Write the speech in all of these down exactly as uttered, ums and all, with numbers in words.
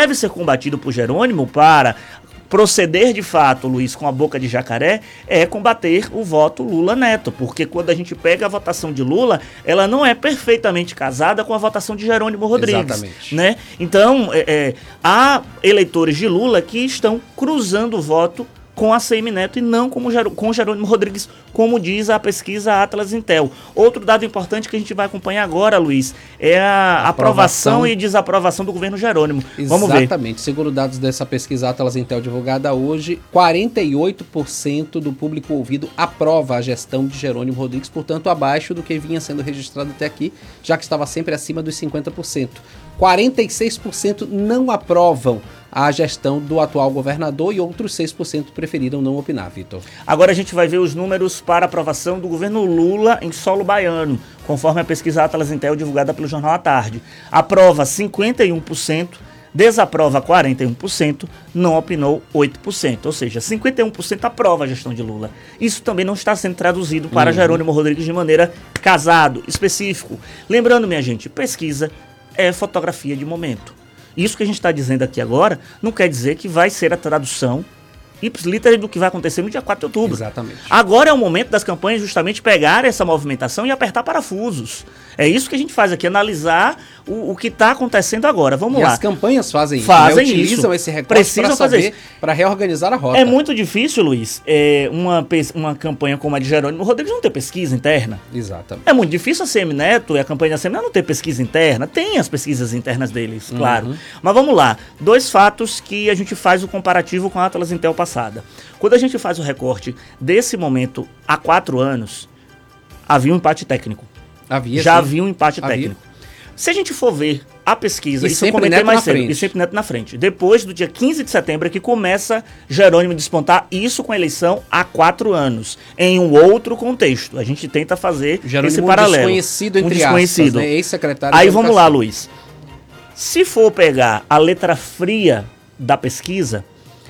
deve ser combatido por Jerônimo para proceder de fato, Luiz, com a boca de jacaré, é combater o voto Lula-Neto, porque quando a gente pega a votação de Lula, ela não é perfeitamente casada com a votação de Jerônimo Rodrigues. Exatamente. Né? Então, é, é, há eleitores de Lula que estão cruzando o voto com a Semineto e não como Ger- com Jerônimo Rodrigues, como diz a pesquisa Atlas Intel. Outro dado importante que a gente vai acompanhar agora, Luiz, é a aprovação, aprovação e desaprovação do governo Jerônimo. Vamos ver. Exatamente. Segundo dados dessa pesquisa Atlas Intel divulgada hoje, quarenta e oito por cento do público ouvido aprova a gestão de Jerônimo Rodrigues, portanto abaixo do que vinha sendo registrado até aqui, já que estava sempre acima dos cinquenta por cento. quarenta e seis por cento não aprovam a gestão do atual governador e outros seis por cento preferiram não opinar, Vitor. Agora a gente vai ver os números para aprovação do governo Lula em solo baiano, conforme a pesquisa Atlas Intel divulgada pelo Jornal à Tarde. Aprova cinquenta e um por cento, desaprova quarenta e um por cento, não opinou oito por cento. Ou seja, cinquenta e um por cento aprova a gestão de Lula. Isso também não está sendo traduzido para uhum. Jerônimo Rodrigues de maneira casado, específico. Lembrando, minha gente, pesquisa é fotografia de momento. Isso que a gente está dizendo aqui agora não quer dizer que vai ser a tradução ipsis-literis do que vai acontecer no dia quatro de outubro. Exatamente. Agora é o momento das campanhas justamente pegar essa movimentação e apertar parafusos. É isso que a gente faz aqui, analisar o, o que está acontecendo agora. Vamos e lá. as campanhas fazem isso, fazem né? Utilizam isso. esse recurso para saber, para reorganizar a rota. É muito difícil, Luiz, é, uma, uma campanha como a de Jerônimo Rodrigues não ter pesquisa interna. Exatamente. É muito difícil a Semineto e a campanha da Semineto não ter pesquisa interna. Tem as pesquisas internas deles, claro. Uhum. Mas vamos lá. Dois fatos que a gente faz o comparativo com a Atlas Intel passada. Quando a gente faz o recorte desse momento há quatro anos, havia um empate técnico. Havia, Já sim. havia um empate havia. técnico. Se a gente for ver a pesquisa, e isso eu comentei Neto mais na cedo, frente. e sempre Neto na frente. Depois do dia quinze de setembro é que começa Jerônimo despontar, isso com a eleição há quatro anos, em um outro contexto. A gente tenta fazer Jerônimo esse paralelo. Desconhecido, entre um desconhecido. aspas, né? Ex-secretário Aí de vamos Educação. lá, Luiz. Se for pegar a letra fria da pesquisa,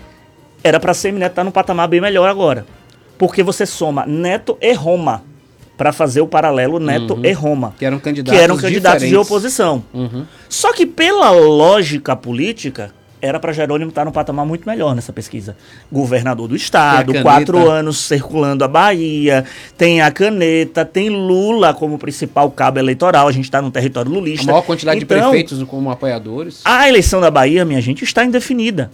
era para Semineto estar num patamar bem melhor agora. Porque você soma Neto e Roma para fazer o paralelo Neto uhum. e Roma. Que eram candidatos, que eram candidatos de diferentes. oposição. Uhum. Só que pela lógica política, era para Jerônimo estar num patamar muito melhor nessa pesquisa. Governador do estado, quatro anos circulando a Bahia, tem a caneta, tem Lula como principal cabo eleitoral, a gente está no território lulista. A maior quantidade então, de prefeitos como apoiadores. A eleição da Bahia, minha gente, está indefinida.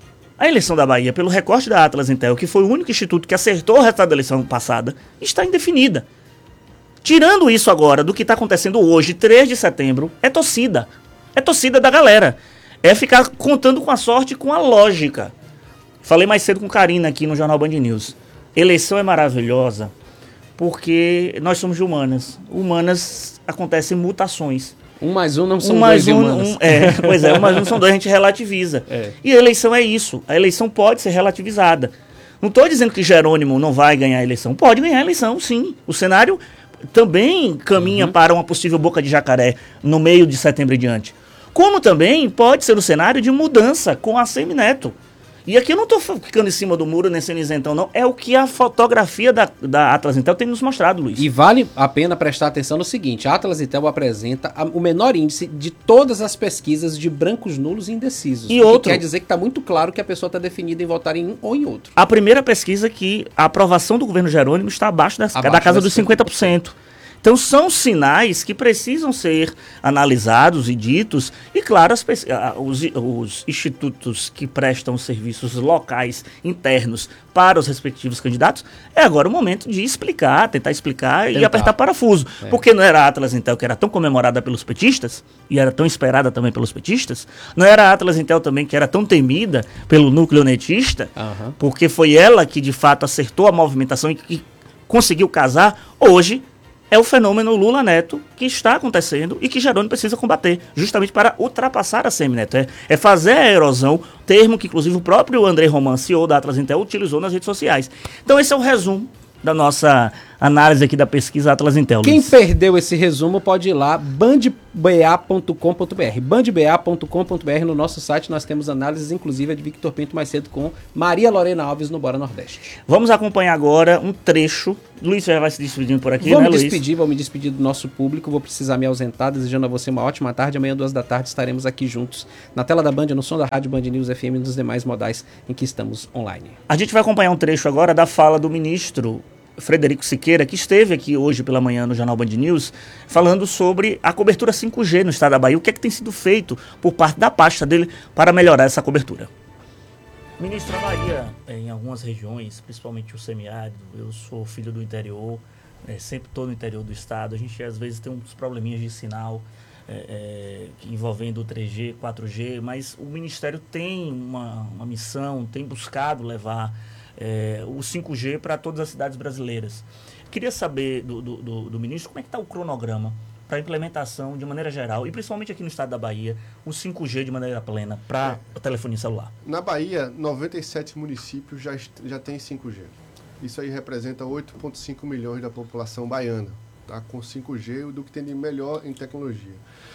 A eleição da Bahia, pelo recorte da Atlas Intel, que foi o único instituto que acertou o resultado da eleição passada, está indefinida. Tirando isso agora do que está acontecendo hoje, três de setembro, é torcida. É torcida da galera. É ficar contando com a sorte e com a lógica. Falei mais cedo com Karina aqui no Jornal Band News. Eleição é maravilhosa porque nós somos de humanas. Humanas acontecem mutações. Um mais um não são um dois mais um, humanas. Um, é, pois é, um mais um são dois, a gente relativiza. É. E a eleição é isso. A eleição pode ser relativizada. Não estou dizendo que Jerônimo não vai ganhar a eleição. Pode ganhar a eleição, sim. O cenário também caminha uhum. para uma possível boca de jacaré no meio de setembro e diante. Como também pode ser o cenário de mudança com a Semineto. E aqui eu não estou ficando em cima do muro, nem sendo isentão, não. É o que a fotografia da, da Atlas Intel tem nos mostrado, Luiz. E vale a pena prestar atenção no seguinte: a Atlas Intel apresenta a, o menor índice de todas as pesquisas de brancos nulos e indecisos. E outro, quer dizer que está muito claro que a pessoa está definida em votar em um ou em outro. A primeira pesquisa que a aprovação do governo Jerônimo está abaixo, das, abaixo da casa dos cinquenta por cento. Então são sinais que precisam ser analisados e ditos, e claro, as, os, os institutos que prestam serviços locais internos para os respectivos candidatos, é agora o momento de explicar, tentar explicar tentar. e apertar parafuso. É. Porque não era a Atlas Intel que era tão comemorada pelos petistas, e era tão esperada também pelos petistas, não era a Atlas Intel também que era tão temida pelo núcleo netista, uhum. porque foi ela que de fato acertou a movimentação e, e conseguiu casar. Hoje é o fenômeno Lula Neto que está acontecendo e que Jerônimo precisa combater, justamente para ultrapassar a Semineto. É, é fazer a erosão, termo que inclusive o próprio André Roman, C E O da Atlas Intel, utilizou nas redes sociais. Então esse é o resumo da nossa análise aqui da pesquisa Atlas Intel. Quem Luiz. perdeu esse resumo pode ir lá, band b a ponto com ponto b r. band b a ponto com ponto b r, no nosso site nós temos análises, inclusive a de Victor Pinto mais cedo com Maria Lorena Alves no Bora Nordeste. Vamos acompanhar agora um trecho. Luiz já vai se despedindo por aqui, vou né, me Luiz? despedir, vou me despedir do nosso público, vou precisar me ausentar, desejando a você uma ótima tarde. Amanhã, duas da tarde, estaremos aqui juntos na tela da Band, no som da rádio Band News F M e nos demais modais em que estamos online. A gente vai acompanhar um trecho agora da fala do ministro Frederico Siqueira, que esteve aqui hoje pela manhã no Jornal Band News, falando sobre a cobertura cinco G no estado da Bahia. O que é que tem sido feito por parte da pasta dele para melhorar essa cobertura? Ministro, a Bahia, em algumas regiões, principalmente o semiárido, eu sou filho do interior, é, sempre estou no interior do estado, a gente às vezes tem uns probleminhas de sinal é, é, envolvendo o três G, quatro G, mas o Ministério tem uma, uma missão, tem buscado levar é, o cinco G para todas as cidades brasileiras. Queria saber do, do, do, do ministro como é que está o cronograma para a implementação de maneira geral, e principalmente aqui no estado da Bahia, o cinco G de maneira plena para é. o telefonia celular. Na Bahia, noventa e sete municípios já, já têm cinco G. Isso aí representa oito vírgula cinco milhões da população baiana, tá? Com cinco G, do que tem de melhor em tecnologia.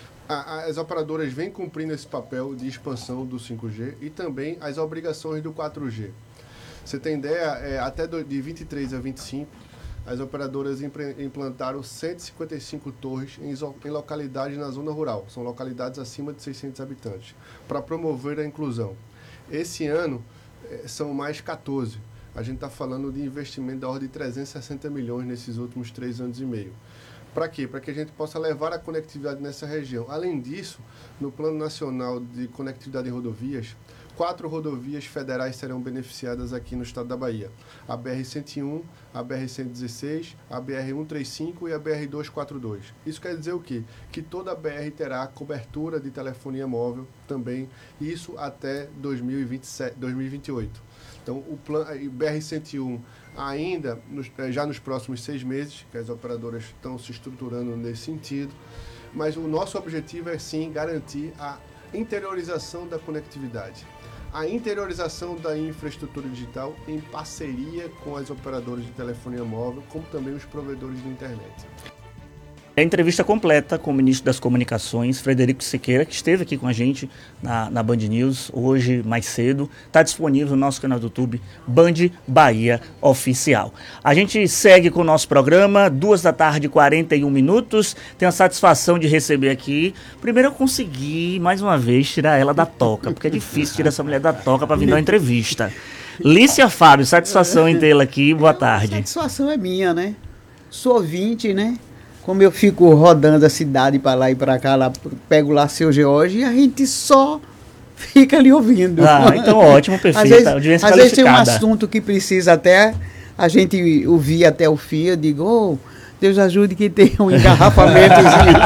A, as operadoras vêm cumprindo esse papel de expansão do cinco G e também as obrigações do quatro G. Você tem ideia, é, até do, de vinte e três a vinte e cinco, as operadoras implantaram cento e cinquenta e cinco torres em, em localidades na zona rural. São localidades acima de seiscentos habitantes, para promover a inclusão. Esse ano, são mais quatorze. A gente está falando de investimento da ordem de trezentos e sessenta milhões nesses últimos três anos e meio. Para quê? Para que a gente possa levar a conectividade nessa região. Além disso, no Plano Nacional de Conectividade em Rodovias, quatro rodovias federais serão beneficiadas aqui no estado da Bahia. A B R cento e um, a B R cento e dezesseis, a B R cento e trinta e cinco e a B R duzentos e quarenta e dois. Isso quer dizer o quê? Que toda a B R terá cobertura de telefonia móvel também, isso até dois mil e vinte e sete, dois mil e vinte e oito. Então, o plano, B R cento e um ainda, nos, já nos próximos seis meses, que as operadoras estão se estruturando nesse sentido, mas o nosso objetivo é sim garantir a interiorização da conectividade. A interiorização da infraestrutura digital em parceria com as operadoras de telefonia móvel, como também os provedores de internet. É a entrevista completa com o ministro das Comunicações, Frederico Siqueira, que esteve aqui com a gente na, na Band News hoje mais cedo. Está disponível no nosso canal do YouTube, Band Bahia Oficial. A gente segue com o nosso programa, duas da tarde, quarenta e um minutos. Tenho a satisfação de receber aqui. Primeiro eu consegui, mais uma vez, tirar ela da toca, porque é difícil tirar essa mulher da toca para vir dar uma entrevista. Lícia Fábio, satisfação em tê-la aqui. Boa tarde. A satisfação é minha, né? Sou ouvinte, né? Como eu fico rodando a cidade para lá e para cá, lá, pego lá Seu George e a gente só fica ali ouvindo. Ah, então ótimo, perfeito. Às vezes, às vezes tem um assunto que precisa até a gente ouvir até o fim. Eu digo, oh, Deus ajude que tenha um engarrafamentozinho.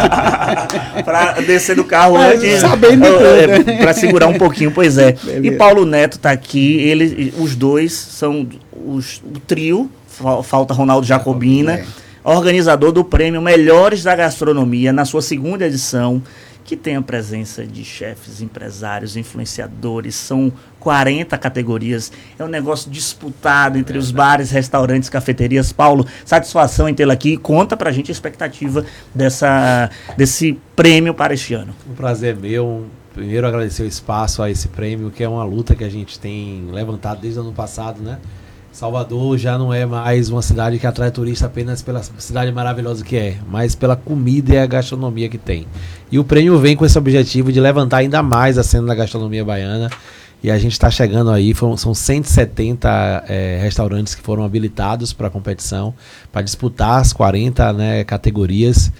Para descer do carro Mas, antes, sabendo é, né? Para segurar um pouquinho, pois é. Beleza. E Paulo Neto está aqui, ele, os dois são os, o trio, falta Ronaldo Jacobina. É. Organizador do prêmio Melhores da Gastronomia, na sua segunda edição, que tem a presença de chefes, empresários, influenciadores, são quarenta categorias, é um negócio disputado entre os bares, restaurantes, cafeterias. Paulo, satisfação em tê-lo aqui, conta pra gente a expectativa dessa, desse prêmio para este ano. Um prazer meu, primeiro agradecer o espaço a esse prêmio, que é uma luta que a gente tem levantado desde o ano passado, né? Salvador já não é mais uma cidade que atrai turista apenas pela cidade maravilhosa que é, mas pela comida e a gastronomia que tem. E o prêmio vem com esse objetivo de levantar ainda mais a cena da gastronomia baiana. E a gente está chegando aí, foram, são cento e setenta é, restaurantes que foram habilitados para a competição, para disputar as quarenta, né, categorias.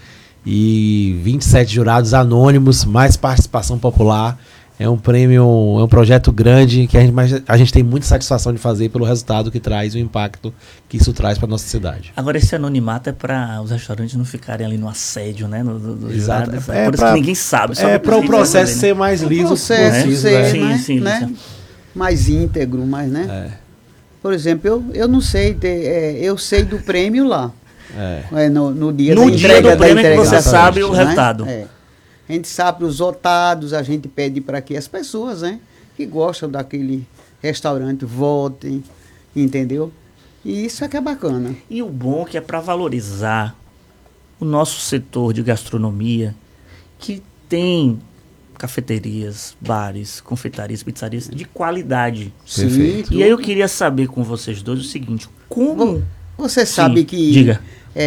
E vinte e sete jurados anônimos, mais participação popular. É um prêmio, é um projeto grande que a gente, a gente tem muita satisfação de fazer pelo resultado que traz, o impacto que isso traz para nossa cidade. Agora, esse anonimato é para os restaurantes não ficarem ali no assédio, né? No, do, do Exato. Jurado, é, é por pra, isso que ninguém sabe. É para o processo ser mais liso. O processo possível, ser, né? sim, né? sim, né? mais íntegro, mais, né? É. Por exemplo, eu, eu não sei, ter, é, eu sei do prêmio lá. É. É, no, no dia no da entrega, dia do prêmio da que você sabe o né? resultado. É. A gente sabe os votados, a gente pede para que as pessoas, né, que gostam daquele restaurante votem, entendeu? E isso é que é bacana. E o bom é que é para valorizar o nosso setor de gastronomia, que tem cafeterias, bares, confeitarias, pizzarias de qualidade. Perfeito. E aí eu queria saber com vocês dois o seguinte, como... Você sabe Sim, que diga.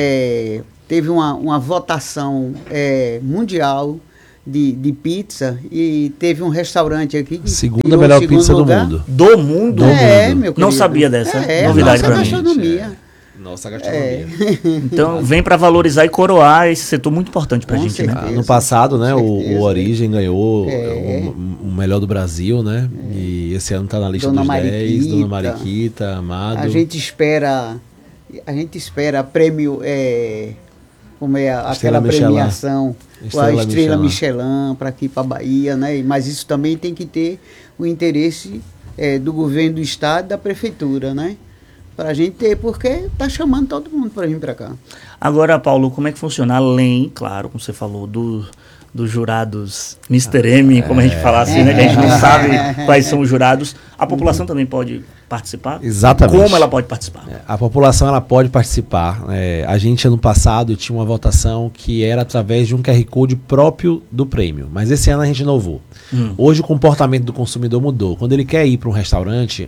É, teve uma, uma votação é, mundial de, de pizza e teve um restaurante aqui que Segunda tirou o melhor segundo pizza lugar. do mundo. Do mundo? É, mundo. meu querido. Não sabia dessa É, novidade nossa para mim. gastronomia. Nossa gastronomia. É. Então vem para valorizar e coroar esse setor muito importante para a Com gente, né? certeza. No passado, né, Com o, certeza. o Origem ganhou É. o, o melhor do Brasil, né? E esse ano tá na lista Dona dos dez, Dona Mariquita. Mariquita, Amado. A gente espera, a gente espera prêmio, é, como é a- Estrela aquela Michelin. premiação, Estrela a Estrela Michelin. Michelin para aqui para Bahia, né? Mas isso também tem que ter o interesse é, do governo do estado, e da prefeitura, né? Para a gente ter, porque tá chamando todo mundo para vir para cá. Agora, Paulo, como é que funciona? Além, claro, como você falou, do, dos jurados mister M, como a gente fala assim, né? Que a gente não sabe quais são os jurados. A população também pode participar? Exatamente. Como ela pode participar? É, A população ela pode participar. É, a gente ano passado tinha uma votação que era através de um Q R Code próprio do prêmio, mas esse ano a gente inovou. Hum. Hoje o comportamento do consumidor mudou. Quando ele quer ir para um restaurante,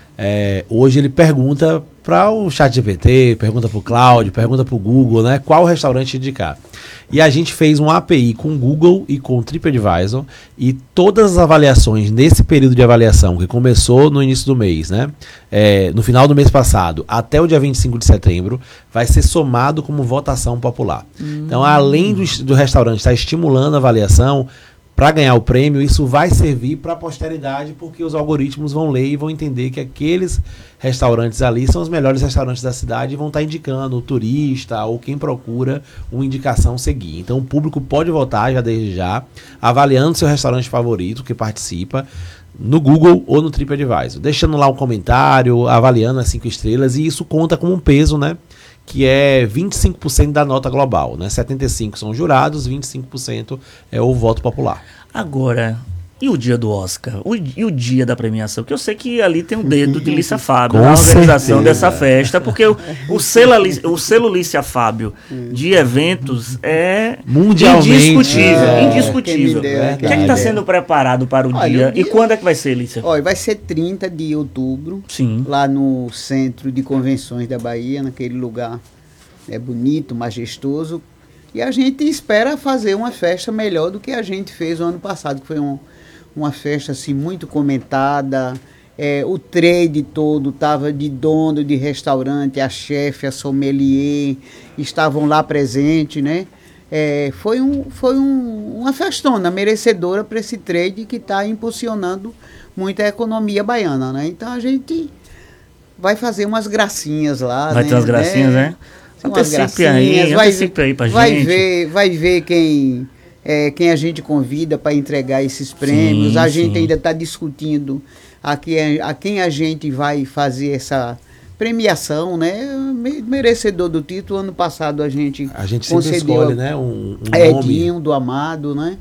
é, hoje ele pergunta para o ChatGPT, pergunta para o Cloud, pergunta para o Google, né, qual restaurante indicar. E a gente fez um A P I com o Google e com o TripAdvisor, e todas as avaliações nesse período de avaliação, que começou no início do mês, né, é, no final do mês passado, até o dia vinte e cinco de setembro, vai ser somado como votação popular. Hum. Então, além do, do restaurante estar estimulando a avaliação, para ganhar o prêmio, isso vai servir para a posteridade, porque os algoritmos vão ler e vão entender que aqueles restaurantes ali são os melhores restaurantes da cidade e vão estar indicando o turista ou quem procura uma indicação seguir. Então o público pode votar já desde já, avaliando seu restaurante favorito que participa no Google ou no TripAdvisor, deixando lá um comentário, avaliando as cinco estrelas, e isso conta como um peso, né? Que é vinte e cinco por cento da nota global, né? setenta e cinco por cento são jurados, vinte e cinco por cento é o voto popular. Agora, e o dia do Oscar? O, e o dia da premiação? Que eu sei que ali tem um dedo de Lícia Fábio Com na organização certeza. dessa festa, porque o, o, selo, Ali- o selo Lícia Fábio de eventos é Mundialmente. indiscutível. É, indiscutível. quem me dera, O que é que está sendo preparado para o Olha, dia? o dia- E quando é que vai ser, Lícia? Olha, vai ser trinta de outubro, Sim. lá no Centro de Convenções da Bahia, naquele lugar é bonito, majestoso. E a gente espera fazer uma festa melhor do que a gente fez o ano passado, que foi um, uma festa assim, muito comentada. É, o trade todo estava de dono de restaurante, a chefe, a sommelier, estavam lá presentes, né? É, foi um, foi um, uma festona merecedora para esse trade que está impulsionando muito a economia baiana, né? Então a gente vai fazer umas gracinhas lá, Vai né? ter umas gracinhas, né? São umas Antecipe aí, gracinhas, vai, antecipe aí pra vai gente. ver, vai ver quem, é, quem a gente convida para entregar esses prêmios. Sim, a gente sim. ainda está discutindo a, que, a quem a gente vai fazer essa premiação, né? Me- Merecedor do título. Ano passado a gente, A gente sempre concedeu escolhe, né, um, um a nome. Edinho do Amado, né?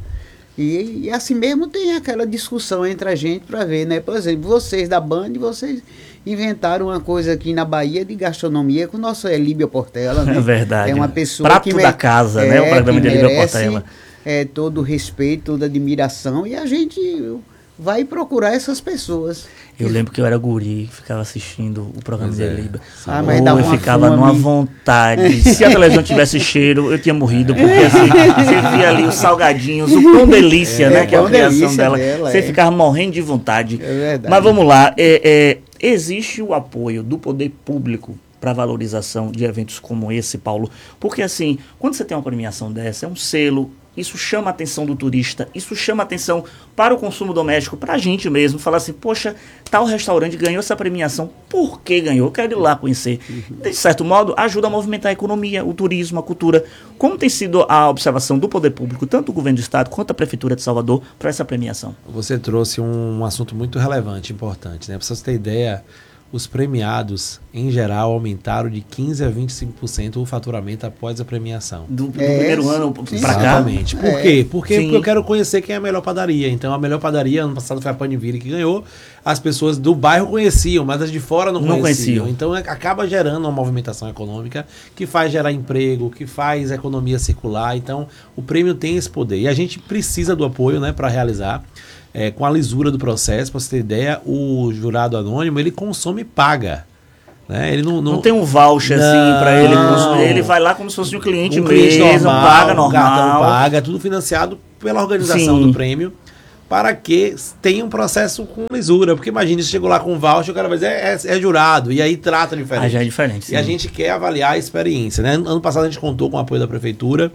E, e assim mesmo tem aquela discussão entre a gente para ver, né? Por exemplo, vocês da Band, vocês inventaram uma coisa aqui na Bahia de gastronomia com o nosso Elíbio Portela, né? É verdade. É uma pessoa Prato que me- da casa, né? O é, programa que de Elíbio merece, Portela. É, todo o respeito, toda a admiração, e a gente vai procurar essas pessoas. Eu lembro que eu era guri, ficava assistindo o programa Pois de é. Eliba. Ah, mas Oh, dá eu uma ficava fome. numa vontade. Se a televisão tivesse cheiro, eu tinha morrido. Porque assim, você via ali os salgadinhos, o pão delícia, É, né? Que é a pão criação delícia dela. dela, Você é. ficava morrendo de vontade. É verdade. Mas vamos lá. É, é, existe o apoio do poder público para valorização de eventos como esse, Paulo? Porque assim, quando você tem uma premiação dessa, é um selo. Isso chama a atenção do turista, isso chama a atenção para o consumo doméstico, para a gente mesmo. Falar assim, poxa, tal restaurante ganhou essa premiação, por que ganhou? Eu quero ir lá conhecer. De certo modo, ajuda a movimentar a economia, o turismo, a cultura. Como tem sido a observação do poder público, tanto o governo do estado quanto a prefeitura de Salvador, para essa premiação? Você trouxe um, um assunto muito relevante, importante, né? Para vocês terem ideia, os premiados, em geral, aumentaram de quinze a vinte e cinco por cento o faturamento após a premiação. Do, do É, primeiro ano para cá? Exatamente. Por É. quê? Porque, Sim. porque eu quero conhecer quem é a melhor padaria. Então, a melhor padaria, ano passado foi a Paniville que ganhou. As pessoas do bairro conheciam, mas as de fora não, Não conheciam. conheciam. Então, é- acaba gerando uma movimentação econômica que faz gerar emprego, que faz a economia circular. Então, o prêmio tem esse poder. E a gente precisa do apoio, né, para realizar. É, com a lisura do processo, para você ter ideia, o jurado anônimo, ele consome e paga. Né? Ele não, não, Não tem um voucher Não. assim para ele consumir. Ele vai lá como se fosse um cliente um cliente mesmo, normal, paga um cartão normal. paga, tudo financiado pela organização Sim. do prêmio, para que tenha um processo com lisura. Porque imagina, se chegou lá com um voucher, o cara vai dizer, é, é, é jurado, e aí trata diferente. Ah, já é diferente. E a sim. gente quer avaliar a experiência. Né? Ano passado a gente contou com o apoio da prefeitura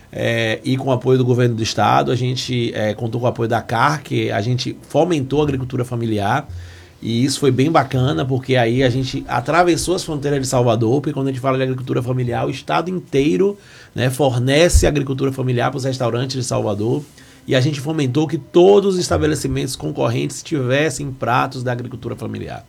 é, e com o apoio do governo do estado. A gente é, contou com o apoio da C A R, que a gente fomentou a agricultura familiar. E isso foi bem bacana, porque aí a gente atravessou as fronteiras de Salvador, porque quando a gente fala de agricultura familiar, o estado inteiro, né, fornece agricultura familiar para os restaurantes de Salvador. E a gente fomentou que todos os estabelecimentos concorrentes tivessem pratos da agricultura familiar.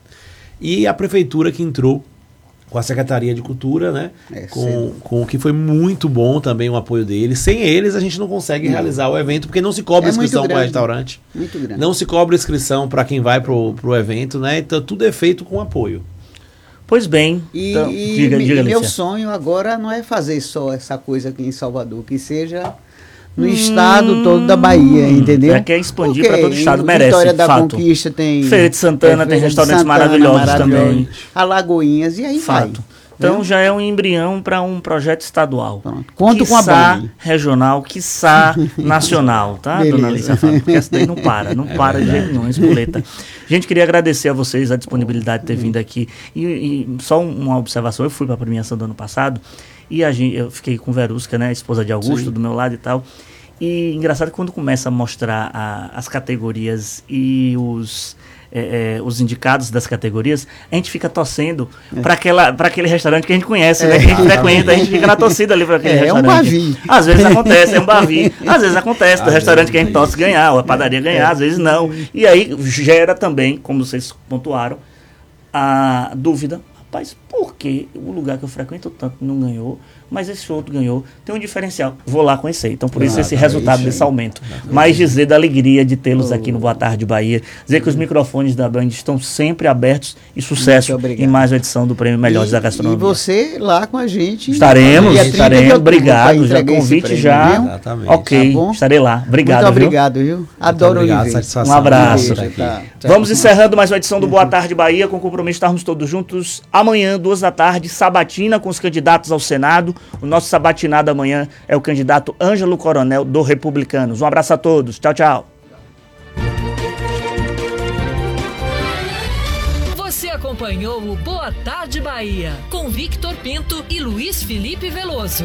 E a prefeitura que entrou com a Secretaria de Cultura, né? É, com, cedo. com o que foi muito bom também o apoio deles. Sem eles, a gente não consegue Não. realizar o evento, porque não se cobra É muito inscrição para o grande. restaurante. Muito grande. Não se cobra inscrição para quem vai pro, pro evento, né? Então tudo é feito com apoio. Pois bem. E, então, e diga, me- diga, e meu Alicia. sonho agora não é fazer só essa coisa aqui em Salvador, que seja no estado todo da Bahia, entendeu? É, quer expandir Porque pra todo o estado, em merece, Vitória da fato. Conquista tem... Feira de Santana, é, tem Feira de restaurantes Santana, maravilhosos maravilhoso, também. Alagoinhas, e aí Fato. vai. Então já é um embrião para um projeto estadual. Pronto. Conto com a Quiçá Band. regional, quiçá nacional, tá, Beleza. dona Alicia Fábio? Porque essa daí não para, não É para de verdade. jeito nenhum, espoleta. Gente, queria agradecer a vocês a disponibilidade de ter vindo aqui. E, e só uma observação, eu fui para a premiação do ano passado e a gente, eu fiquei com Verusca, né, a esposa de Augusto, Sim. do meu lado e tal. E engraçado que quando começa a mostrar a- as categorias e os... é, é, os indicados das categorias, a gente fica torcendo para aquele restaurante que a gente conhece, né? Que a gente frequenta, a gente fica na torcida ali para aquele É, é um restaurante. bavi. Às vezes acontece, é um bavi. Às vezes acontece do Às restaurante vezes que a gente é torce isso. ganhar, ou a padaria ganhar, às vezes não. E aí gera também, como vocês pontuaram, a dúvida. Rapaz, por que o lugar que eu frequento tanto não ganhou, mas esse outro ganhou? Tem um diferencial. Vou lá conhecer. Então, por isso esse Exatamente, resultado aí. desse aumento. Mas dizer da alegria de tê-los aqui no Boa Tarde Bahia. Dizer que os microfones da Band estão sempre abertos e sucesso Muito obrigado. em mais uma edição do Prêmio Melhores E- da Gastronomia. E você lá com a gente. Estaremos, dia trinta de estaremos. outubro, Obrigado. pra Já entregar esse convite prêmio, já. viu? Exatamente. Ok, Tá bom? estarei lá. Obrigado. Muito viu? obrigado, viu? Adoro obrigado, ouvir. satisfação. Um abraço. Beijo, Beijo, tá. Vamos encerrando mais uma edição do Boa Tarde Bahia, com o compromisso de estarmos todos juntos amanhã, duas da tarde, sabatina com os candidatos ao Senado. O nosso sabatinado amanhã é o candidato Ângelo Coronel, do Republicanos. Um abraço a todos. Tchau, tchau. Você acompanhou o Boa Tarde Bahia, com Victor Pinto e Luiz Felipe Veloso.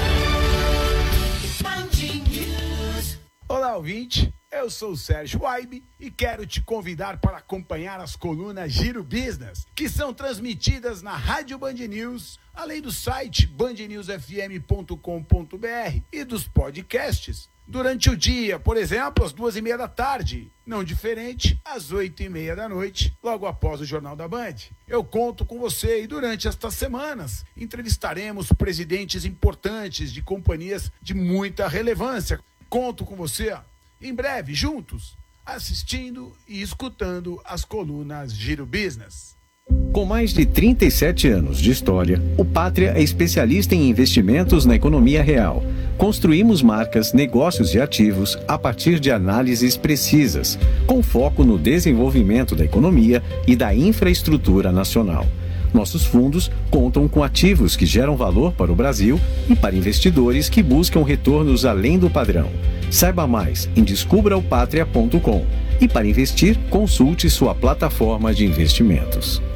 Olá, ouvinte. Eu sou o Sérgio Waibe e quero te convidar para acompanhar as colunas Giro Business, que são transmitidas na Rádio Band News, além do site band news f m ponto com ponto b r e dos podcasts. Durante o dia, por exemplo, às duas e meia da tarde, não diferente, às oito e meia da noite, logo após o Jornal da Band. Eu conto com você e durante estas semanas entrevistaremos presidentes importantes de companhias de muita relevância. Conto com você em breve, juntos, assistindo e escutando as colunas Giro Business. Com mais de trinta e sete anos de história, o Pátria é especialista em investimentos na economia real. Construímos marcas, negócios e ativos a partir de análises precisas, com foco no desenvolvimento da economia e da infraestrutura nacional. Nossos fundos contam com ativos que geram valor para o Brasil e para investidores que buscam retornos além do padrão. Saiba mais em descubra o patria ponto com e para investir, consulte sua plataforma de investimentos.